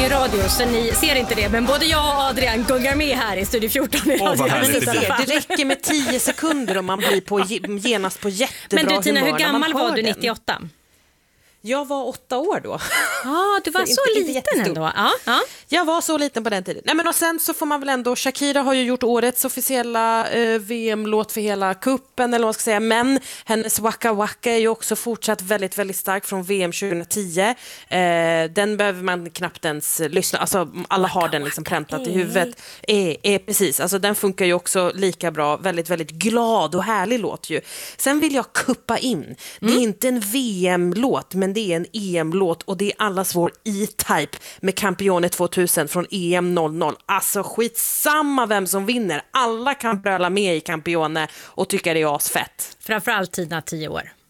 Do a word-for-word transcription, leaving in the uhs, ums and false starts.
ju radio så ni ser inte det, men både jag och Adrian gungar med här i Studio fjorton i Åh, vad radio. härligt det blir. Det räcker med tio sekunder om man blir på, genast på jättebra Men du Tina, humör hur när man gammal hör var du den. nittioåtta? Jag var åtta år då. Ja, du var Så så inte- inte liten jättestor. ändå. Ja, ja. Jag var så liten på den tiden. Nej, men och sen så får man väl ändå, Shakira har ju gjort årets officiella eh, V M-låt för hela kuppen eller vad man ska säga, men hennes Waka Waka är ju också fortsatt väldigt, väldigt stark från V M tjugohundratio. Eh, den behöver man knappt ens lyssna, alltså alla har den liksom präntat i huvudet. Eh, eh, precis, alltså den funkar ju också lika bra, väldigt, väldigt glad och härlig låt ju. Sen vill jag kuppa in, det är inte en V M-låt, men det är en E M-låt och det är allas vår E-Type med Campione tvåtusen från E M noll noll. Alltså skitsamma vem som vinner. Alla kan bröla med i Campione och tycka det är asfett. Framförallt Tina, tio år.